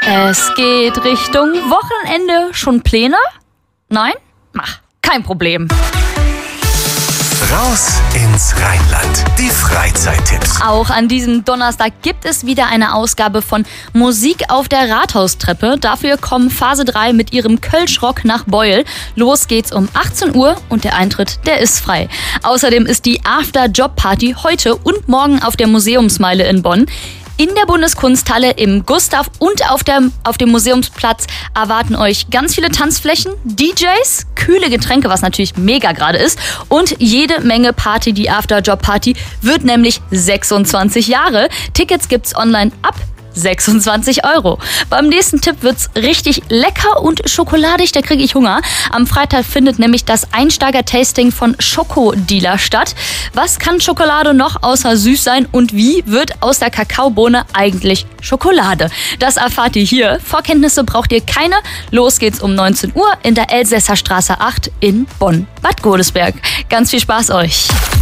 Es geht Richtung Wochenende. Schon Pläne? Nein? Mach, kein Problem. Raus ins Rheinland. Die Freizeittipps. Auch an diesem Donnerstag gibt es wieder eine Ausgabe von Musik auf der Rathaustreppe. Dafür kommen Phase 3 mit ihrem Kölschrock nach Beuel. Los geht's um 18 Uhr und der Eintritt, der ist frei. Außerdem ist die After-Job-Party heute und morgen auf der Museumsmeile in Bonn. In der Bundeskunsthalle, im Gustav und auf dem Museumsplatz erwarten euch ganz viele Tanzflächen, DJs, kühle Getränke, was natürlich mega gerade ist, und jede Menge Party. Die After-Job-Party wird nämlich 26 Jahre. Tickets gibt's online ab 26 €. Beim nächsten Tipp wird's richtig lecker und schokoladig, da kriege ich Hunger. Am Freitag findet nämlich das Einsteiger-Tasting von Schokodealer statt. Was kann Schokolade noch außer süß sein und wie wird aus der Kakaobohne eigentlich Schokolade? Das erfahrt ihr hier. Vorkenntnisse braucht ihr keine. Los geht's um 19 Uhr in der Elsässer Straße 8 in Bonn-Bad Godesberg. Ganz viel Spaß euch!